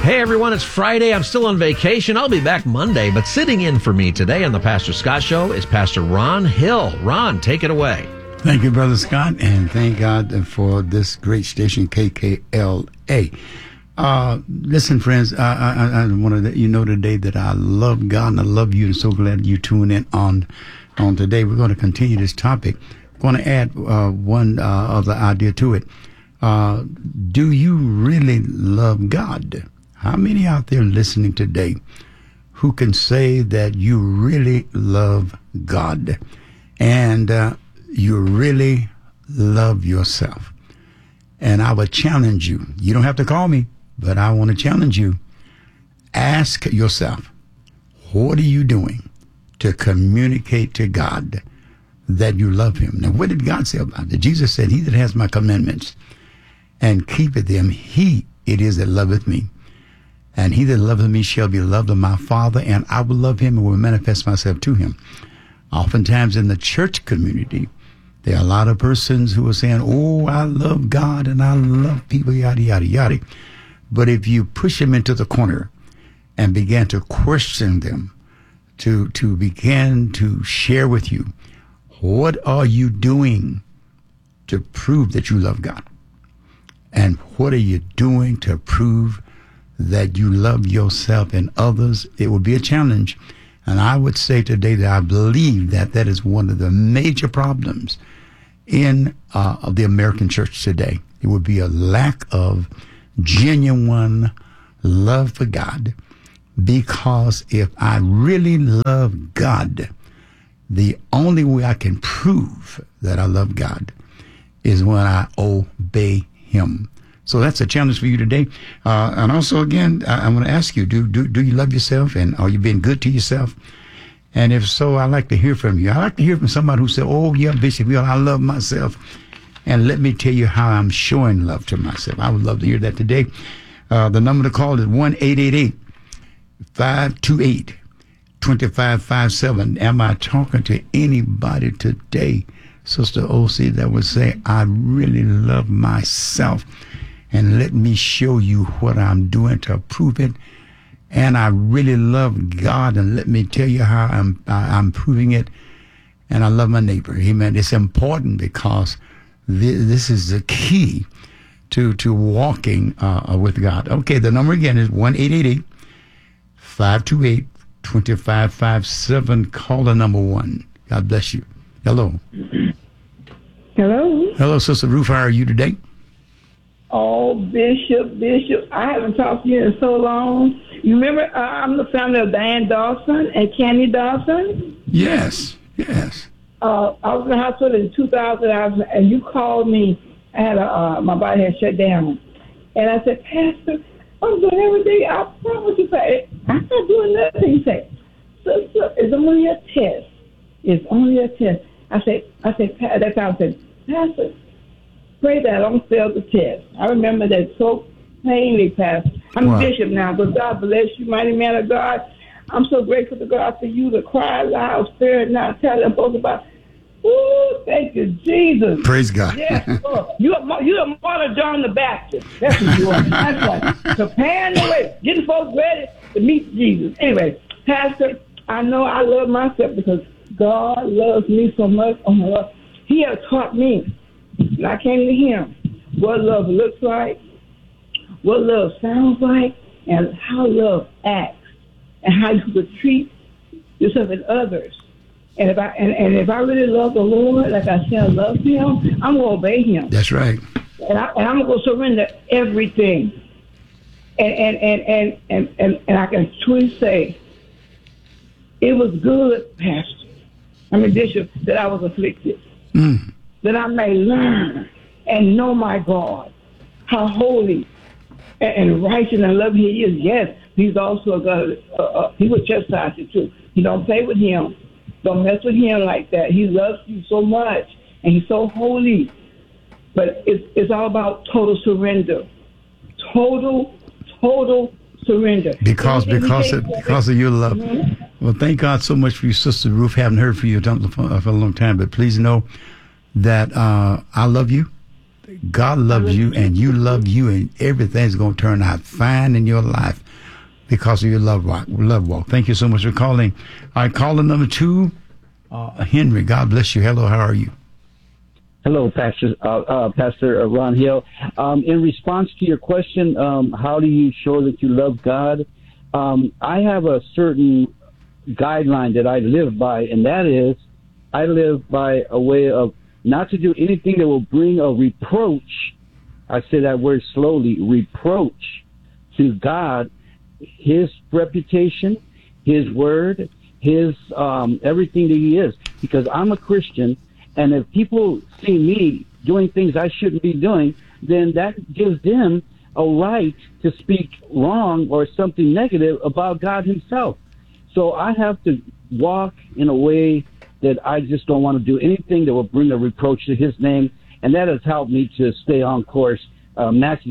Hey everyone, it's Friday. I'm still on vacation. I'll be back Monday, but sitting in for me today on the Pastor Scott Show is Pastor Ron Hill. Ron, take it away. Thank you, Brother Scott, and thank God for this great station, KKLA. Listen, friends, I want to let you know today that I love God and I love you, and so glad you tune in on today. We're going to continue this topic. I'm going to add one other idea to it. Do you really love God? How many out there listening today who can say that you really love God and you really love yourself? And I would challenge you. You don't have to call me, but I want to challenge you. Ask yourself, what are you doing to communicate to God that you love him? Now, what did God say about it? Jesus said, he that has my commandments and keepeth them, he it is that loveth me. And he that loveth me shall be loved of my Father, and I will love him and will manifest myself to him. Oftentimes in the church community, there are a lot of persons who are saying, oh, I love God and I love people, yada, yada, yada. But if you push them into the corner and begin to question them, to begin to share with you, what are you doing to prove that you love God? And what are you doing to prove that you love yourself and others? It will be a challenge. And I would say today that I believe that that is one of the major problems in the American church today. It would be a lack of genuine love for God, because if I really love God, the only way I can prove that I love God is when I obey him. So that's a challenge for you today. And also, again, I want to ask you, do you love yourself, and are you being good to yourself? And if so, I'd like to hear from you. I'd like to hear from somebody who said, oh, yeah, Bishop, I love myself. And let me tell you how I'm showing love to myself. I would love to hear that today. The number to call is 1-888-528-2557. Am I talking to anybody today, Sister O.C., that would say, I really love myself, and let me show you what I'm doing to prove it? And I really love God, and let me tell you how I'm proving it. And I love my neighbor. Amen. It's important, because this is the key to walking with God. Okay, the number again is 1-888-528-2557. Caller number 1. God bless you. Hello. Hello. Hello, Sister Ruth. How are you today? Oh, Bishop, I haven't talked to you in so long. You remember I'm the family of Diane Dawson and Candy Dawson? Yes. I was in the hospital in 2000, and you called me. I had my body had shut down. And I said, Pastor, I'm doing everything. I promise you, I'm not doing nothing. He said, Sister, it's only a test. It's only a test. I said, that time I said, Pastor, pray that I don't fail the test. I remember that so plainly, Pastor. I'm a bishop now, but God bless you, mighty man of God. I'm so grateful to God for you to cry loud, spirit not, tell them folks about. Ooh, thank you, Jesus. Praise God. Yes, Lord. You're more John the Baptist. That's what you are. That's right. Preparing the way, getting folks ready to meet Jesus. Anyway, Pastor, I know I love myself because God loves me so much. Oh my Lord. He has taught me, and I came to him, what love looks like, what love sounds like, and how love acts, and how you could treat yourself and others. And if I really love the Lord, like I said, I love him, I'm going to obey him. That's right. And I'm going to surrender everything. And I can truly say, it was good, Pastor, Bishop, that I was afflicted. That I may learn and know my God, how holy and righteous and loving he is. Yes, he's also a God. He will chastise you too. You don't play with him. Don't mess with him like that. He loves you so much, and he's so holy. But it's all about total surrender. Total surrender. Because of your love. Mm-hmm. Well, thank God so much for you, Sister Ruth. Haven't heard from you for a long time, but please know that I love you, God loves you, and you love you, and everything's going to turn out fine in your life because of your love walk. Thank you so much for calling. All right, caller number 2, Henry. God bless you. Hello, how are you? Hello, Pastor Ron Hill. In response to your question, how do you show that you love God? I have a certain guideline that I live by, and that is I live by a way of not to do anything that will bring a reproach. I say that word slowly, reproach to God, His reputation, His word, His everything that He is. Because I'm a Christian, and if people see me doing things I shouldn't be doing, then that gives them a right to speak wrong or something negative about God Himself. So I have to walk in a way that I just don't want to do anything that will bring a reproach to His name, and that has helped me to stay on course. Matthew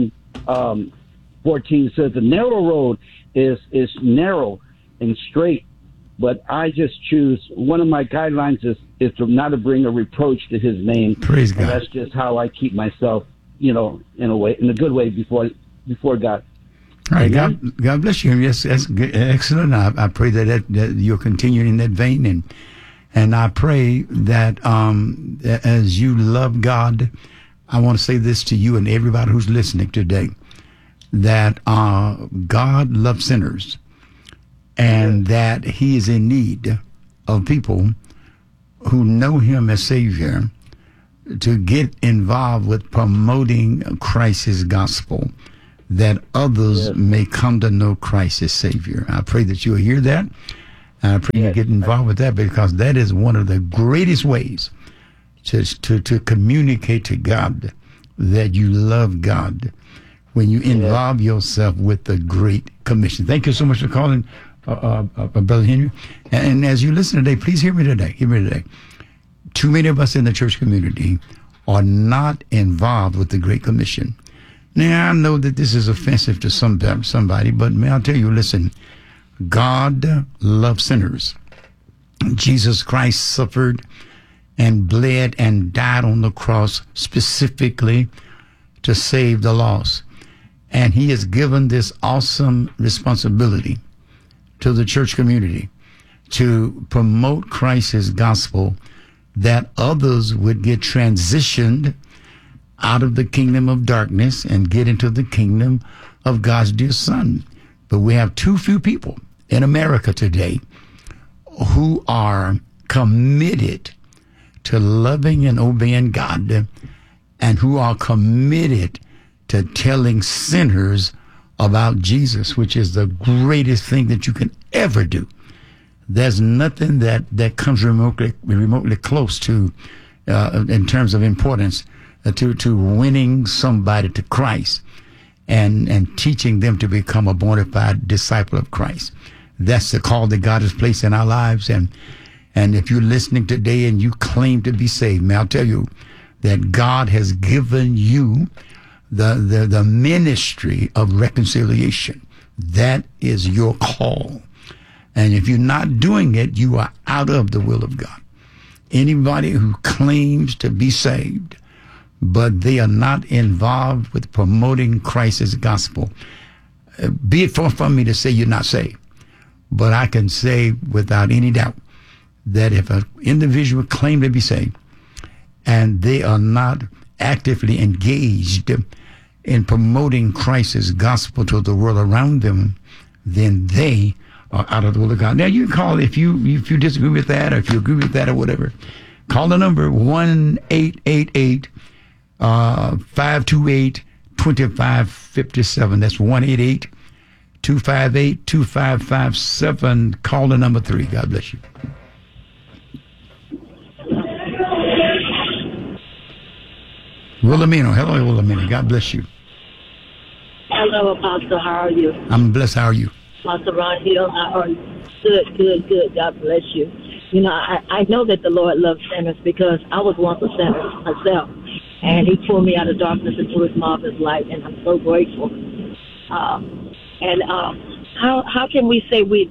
7:14 says the narrow road is narrow and straight, but I just choose, one of my guidelines is to not to bring a reproach to His name. Praise God. And that's just how I keep myself, in a good way before God. All right, God bless you. Yes, that's good. Excellent. I pray that you'll continue in that vein, and I pray that as you love God, I want to say this to you and everybody who's listening today, that God loves sinners, and that He is in need of people who know Him as Savior to get involved with promoting Christ's gospel, that others may come to know Christ as Savior. I pray that you'll hear that. And I pray you get involved with that, because that is one of the greatest ways to communicate to God that you love God, when you involve yourself with the Great Commission. Thank you so much for calling, Brother Henry. And as you listen today, please hear me today. Too many of us in the church community are not involved with the Great Commission. Now, I know that this is offensive to somebody, but may I tell you, listen, God loves sinners. Jesus Christ suffered and bled and died on the cross specifically to save the lost. And He has given this awesome responsibility to the church community to promote Christ's gospel, that others would get transitioned out of the kingdom of darkness and get into the kingdom of God's dear Son. But we have too few people in America today who are committed to loving and obeying God, and who are committed to telling sinners about Jesus, which is the greatest thing that you can ever do. There's nothing that comes remotely close to, in terms of importance, to winning somebody to Christ and teaching them to become a bona fide disciple of Christ. That's the call that God has placed in our lives. And if you're listening today and you claim to be saved, may I tell you that God has given you the ministry of reconciliation. That is your call. And if you're not doing it, you are out of the will of God. Anybody who claims to be saved, but they are not involved with promoting Christ's gospel, be it from me to say you're not saved. But I can say without any doubt that if an individual claims to be saved and they are not actively engaged in promoting Christ's gospel to the world around them, then they are out of the will of God. Now, you can call if you disagree with that, or if you agree with that, or whatever. Call the number 1-888-528-2557. That's 1-888-258-2557. Call the number 3. God bless you. Wilhelmina. Hello, Wilhelmina. God bless you. Hello, Apostle. How are you? I'm blessed. How are you? Apostle Ron Hill. How are you? Good. God bless you. You know, I know that the Lord loves sinners, because I was once a sinner myself, and He pulled me out of darkness into His marvelous light, and I'm so grateful. How can we say we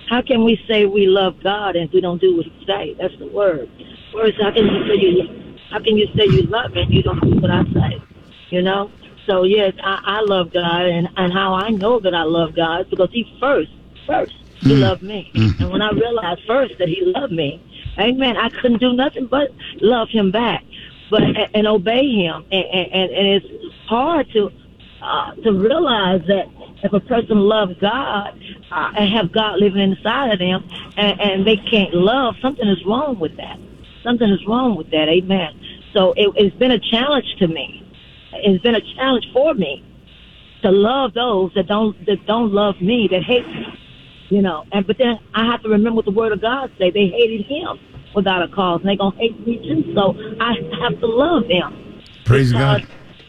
love God and we don't do what He say? That's the word. Words. How How can you say you love me and you don't do what I say? You know? So, yes, I love God, and how I know that I love God is because he first, he loved me. And when I realized first that he loved me, amen, I couldn't do nothing but love him back and obey him. And it's hard to realize that if a person loves God and have God living inside of them and they can't love, something is wrong with that. Something is wrong with that, amen. So it's been a challenge to me. It's been a challenge for me to love those that don't love me, that hate me, you know. But then I have to remember what the Word of God say. They hated him without a cause, and they're gonna hate me too. So I have to love them. Praise God.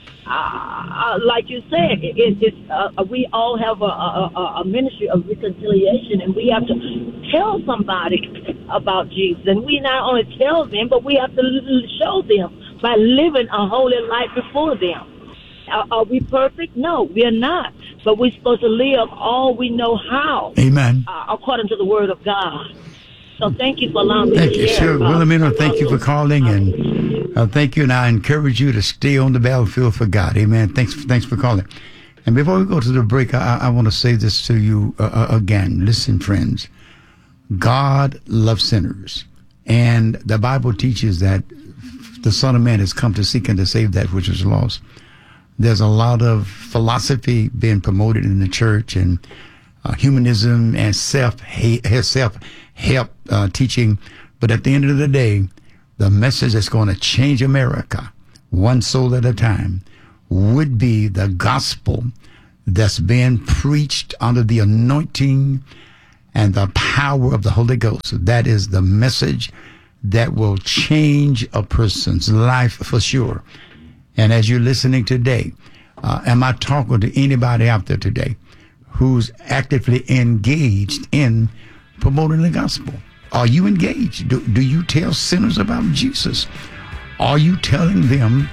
Like you said, we all have a ministry of reconciliation, and we have to tell somebody about Jesus. And we not only tell them, but we have to show them by living a holy life before them. Are we perfect? No, we are not. But we're supposed to live all we know how. Amen. According to the Word of God. So thank you for allowing me to share. Sure, Wilhelmina, thank you for calling, and thank you. And I encourage you to stay on the battlefield for God. Amen. Thanks for calling. And before we go to the break, I want to say this to you again. Listen, friends. God loves sinners, and the Bible teaches that the Son of Man has come to seek and to save that which is lost. There's a lot of philosophy being promoted in the church, and humanism and self-help teaching. But at the end of the day, the message that's going to change America, one soul at a time, would be the gospel that's being preached under the anointing and the power of the Holy Ghost. That is the message that will change a person's life for sure. And as you're listening today, am I talking to anybody out there today who's actively engaged in promoting the gospel? Are you engaged? Do you tell sinners about Jesus? Are you telling them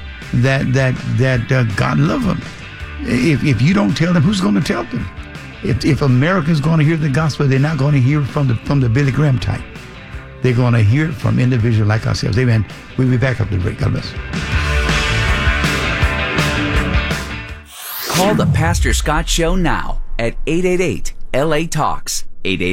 that God loves them? If you don't tell them, who's going to tell them? If America's going to hear the gospel, they're not going to hear it from the Billy Graham type. They're going to hear it from individuals like ourselves. Amen. We'll be back after the break. God bless. Call the Pastor Scott Show now at 888-LA-TALKS,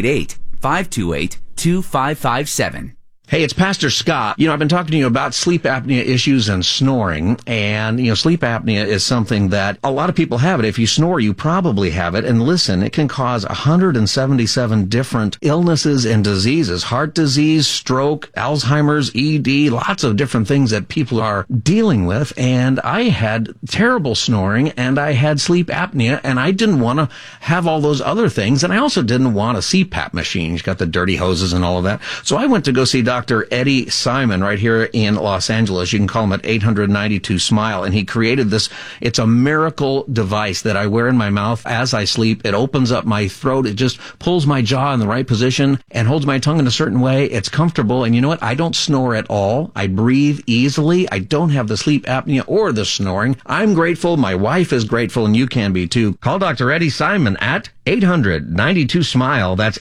888-528-2557. Hey, it's Pastor Scott. I've been talking to you about sleep apnea issues and snoring. And, sleep apnea is something that a lot of people have it. If you snore, you probably have it. And listen, it can cause 177 different illnesses and diseases. Heart disease, stroke, Alzheimer's, ED, lots of different things that people are dealing with. And I had terrible snoring and I had sleep apnea, and I didn't want to have all those other things. And I also didn't want a CPAP machine. It's got the dirty hoses and all of that. So I went to go see Dr. Eddie Simon right here in Los Angeles. You can call him at 892-SMILE. And he created this. It's a miracle device that I wear in my mouth as I sleep. It opens up my throat. It just pulls my jaw in the right position and holds my tongue in a certain way. It's comfortable. And you know what? I don't snore at all. I breathe easily. I don't have the sleep apnea or the snoring. I'm grateful. My wife is grateful, and you can be too. Call Dr. Eddie Simon at 800-92-SMILE. That's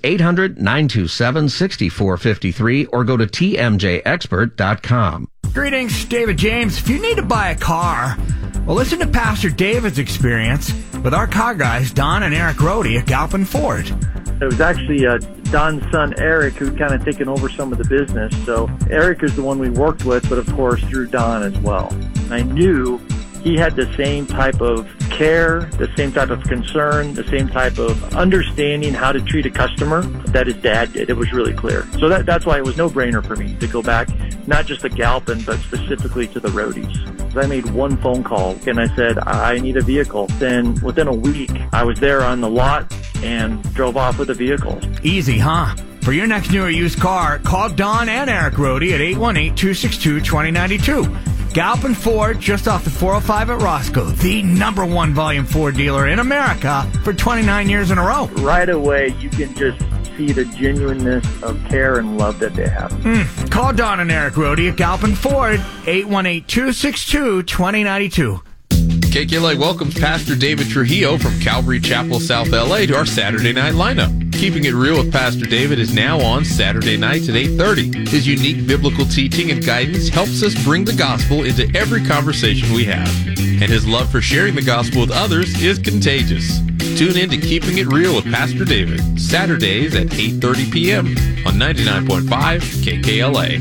800-927-6453, or go to tmjexpert.com. Greetings, David James. If you need to buy a car, well, listen to Pastor David's experience with our car guys, Don and Eric Rohde at Galpin Ford. It was actually Don's son, Eric, who kind of taken over some of the business. So Eric is the one we worked with, but of course through Don as well. I knew he had the same type of care, the same type of concern, the same type of understanding how to treat a customer that his dad did. It was really clear. So that's why it was no-brainer for me to go back, not just to Galpin, but specifically to the Rohdes. I made one phone call, and I said, I need a vehicle. Then within a week, I was there on the lot and drove off with a vehicle. Easy, huh? For your next new or used car, call Don and Eric Rohde at 818-262-2092. Galpin Ford, just off the 405 at Roscoe, the #1 volume Ford dealer in America for 29 years in a row. Right away, you can just see the genuineness of care and love that they have. Call Don and Eric Rohde at Galpin Ford, 818-262-2092. KKLA welcomes Pastor David Trujillo from Calvary Chapel, South LA to our Saturday night lineup. Keeping It Real with Pastor David is now on Saturday nights at 8:30. His unique biblical teaching and guidance helps us bring the gospel into every conversation we have. And his love for sharing the gospel with others is contagious. Tune in to Keeping It Real with Pastor David, Saturdays at 8:30 p.m. on 99.5 KKLA.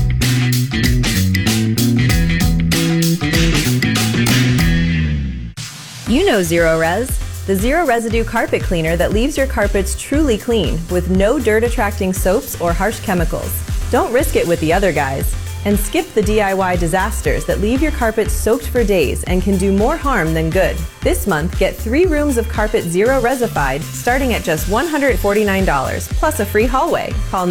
You know Zero Res, the zero residue carpet cleaner that leaves your carpets truly clean with no dirt-attracting soaps or harsh chemicals. Don't risk it with the other guys. And skip the DIY disasters that leave your carpet soaked for days and can do more harm than good. This month, get 3 rooms of carpet Zero Resified starting at just $149 plus a free hallway. Call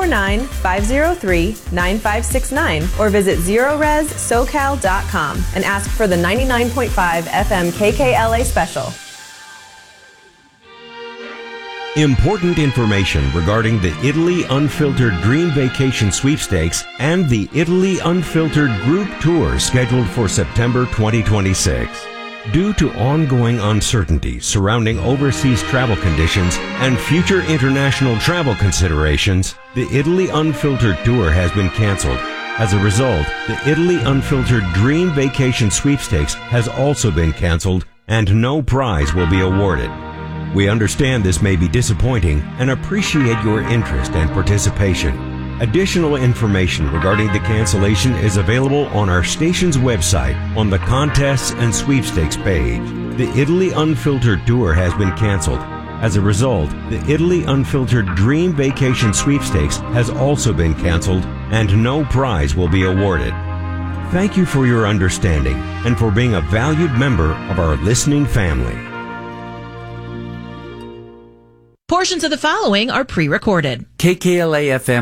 949-503-9569 or visit ZeroResSocal.com and ask for the 99.5 FM KKLA special. Important information regarding the Italy Unfiltered Dream Vacation Sweepstakes and the Italy Unfiltered Group Tour scheduled for September 2026. Due to ongoing uncertainty surrounding overseas travel conditions and future international travel considerations, the Italy Unfiltered Tour has been canceled. As a result, the Italy Unfiltered Dream Vacation Sweepstakes has also been canceled and no prize will be awarded. We understand this may be disappointing and appreciate your interest and participation. Additional information regarding the cancellation is available on our station's website on the Contests and Sweepstakes page. The Italy Unfiltered Tour has been canceled. As a result, the Italy Unfiltered Dream Vacation Sweepstakes has also been canceled and no prize will be awarded. Thank you for your understanding and for being a valued member of our listening family. Portions of the following are pre-recorded. KKLA FM